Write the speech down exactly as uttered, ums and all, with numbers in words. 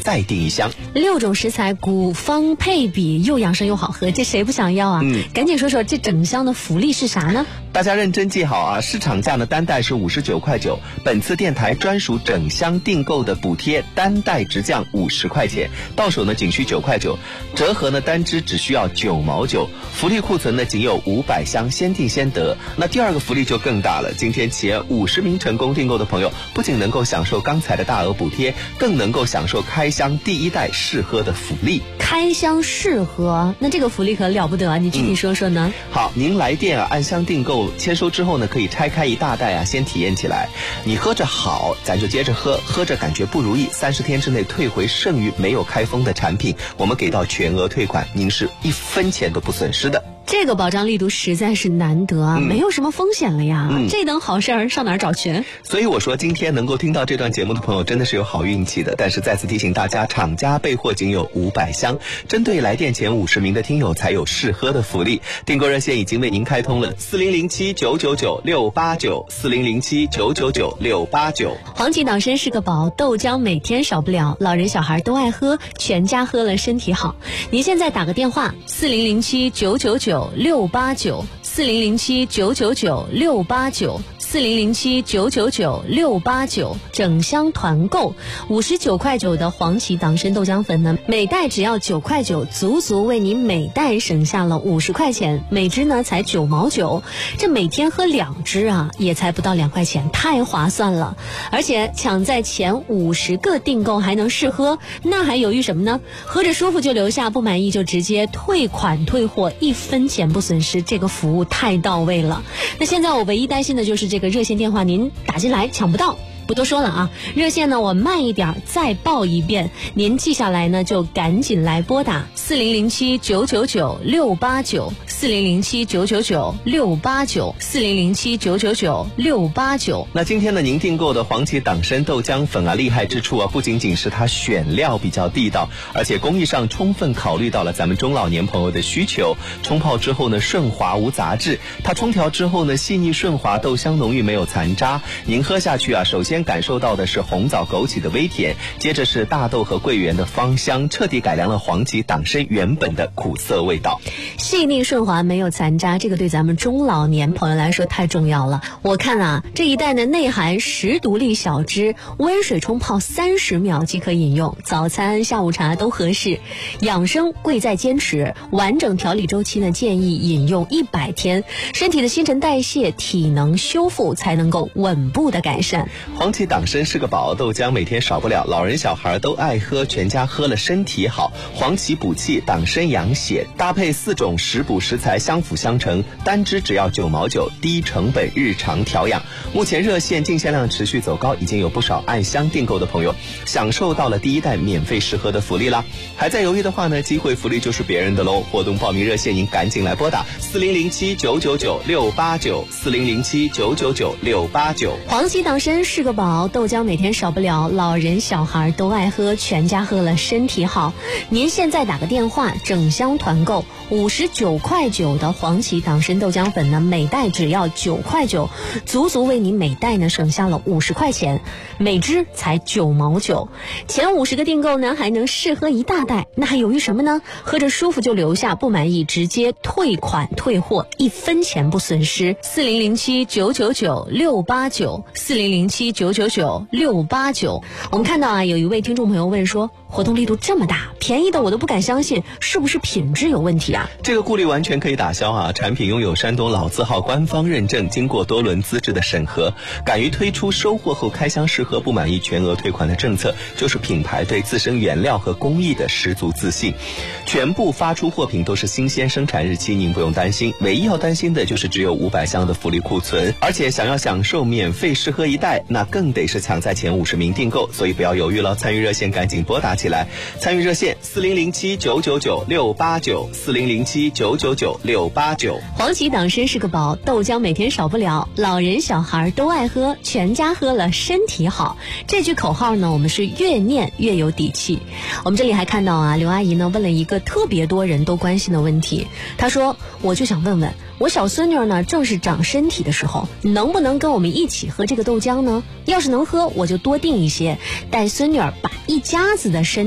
再订一箱。 六种食材，古方配比，又养生又好喝，这谁不想要啊？嗯，赶紧说说这整箱的福利是啥呢？ 大家认真记好啊！市场价呢单袋是五十九块九，本次电台专属整箱订购的补贴单袋直降五十块钱，到手呢仅需九块九，折合呢单支只需要九毛九。福利库存呢仅有五百箱，先订先得。那第二个福利就更大了，今天前五十名成功订购的朋友，不仅能够享受刚才的大额补贴，更能够享受开箱第一袋试喝的福利。 开箱试喝，那这个福利可了不得啊！你具体说说呢？ 嗯、好，您来电啊，按箱订购，签收之后呢，可以拆开一大袋啊，先体验起来。你喝着好，咱就接着喝，喝着感觉不如意，三十天之内退回剩余没有开封的产品，我们给到全额退款，您是一分钱都不损失的。 这个保障力度实在是难得啊，嗯、没有什么风险了呀。嗯、这等好事儿上哪儿找去？ 所以我说，今天能够听到这段节目的朋友真的是有好运气的。但是再次提醒大家，厂家备货仅有五百箱，针对来电前五十名的听友才有试喝的福利。订购热线已经为您开通了四零零七九九九六八九四零零七九九九六八九。 黄芪党参是个宝，豆浆每天少不了，老人小孩都爱喝，全家喝了身体好。您现在打个电话四零零七九九九六八九四零零七九九九六八九四零零七九九九六八九，整箱团购五十九块九的黄芪党参豆浆粉呢，每袋只要九块九，足足为您每袋省下了五十块钱，每支呢才九毛九，这每天喝两支啊，也才不到两块钱，太划算了。而且抢在前五十个订购还能试喝，那还犹豫什么呢？喝着舒服就留下，不满意就直接退款退货，一分钱不损失，这个服务太到位了。那现在我唯一担心的就是这个热线电话您打进来抢不到。不多说了啊，热线呢我慢一点再报一遍，您记下来呢就赶紧来拨打四零零七九九九六八九四零零七九九九六八九四零零七九九九六八九。 那今天呢您订购的黄芪党参豆浆粉啊，厉害之处啊不仅仅是它选料比较地道，而且工艺上充分考虑到了咱们中老年朋友的需求。冲泡之后呢顺滑无杂质，它冲调之后呢细腻顺滑，豆香浓郁没有残渣。您喝下去啊，首先感受到的是红枣枸杞的微甜，接着是大豆和桂圆的芳香，彻底改良了黄芪党参原本的苦涩味道。 细腻顺滑没有残渣，这个对咱们中老年朋友来说太重要了。我看啊，这一袋呢内含十独立小支，温水冲泡三十秒即可饮用，早餐下午茶都合适。养生贵在坚持，完整调理周期呢建议饮用一百天，身体的新陈代谢体能修复才能够稳步的改善。 黄芪党参是个宝，豆浆每天少不了，老人小孩都爱喝，全家喝了身体好。黄芪补气，党参养血，搭配四种食补食材相辅相成，单支只要九毛九，低成本日常调养。目前热线进线量持续走高，已经有不少按箱订购的朋友享受到了第一袋免费试喝的福利啦。还在犹豫的话呢，机会福利就是别人的喽。活动报名热线您赶紧来拨打四零零七九九九六八九四零零七九九九六八九。 黄芪党参是个宝，豆浆每天少不了，老人小孩都爱喝，全家喝了身体好。您现在打个电话，整箱团购五十九块九的黄芪党参豆浆粉呢，每袋只要九块九，足足为您每袋呢省下了五十块钱，每支才九毛九。前五十个订购呢还能试喝一大袋，那还犹豫什么呢？喝着舒服就留下，不满意直接退款退货，一分钱不损失。四零零七九九九六八九四零零七九九九六八九。我们看到啊，有一位听众朋友问说，活动力度这么大，便宜的我都不敢相信，是不是品质有问题啊？ 这个顾虑完全可以打消啊！产品拥有山东老字号官方认证，经过多轮资质的审核，敢于推出收货后开箱试喝不满意全额退款的政策，就是品牌对自身原料和工艺的十足自信。全部发出货品都是新鲜生产日期，您不用担心。唯一要担心的就是只有五百箱的福利库存，而且想要享受免费试喝一袋，那更得是抢在前五十名订购，所以不要犹豫了，参与热线赶紧拨打起来。参与热线四零零七九九九六八九四零零七九九九六八九。 黄芪党参是个宝，豆浆每天少不了，老人小孩都爱喝，全家喝了身体好。这句口号呢，我们是越念越有底气。我们这里还看到啊，刘阿姨呢问了一个特别多人都关心的问题，她说我就想问问，我小孙女呢正是长身体的时候，能不能跟我们一起喝这个豆浆呢？要是能喝，我就多订一些，带孙女儿把一家子的身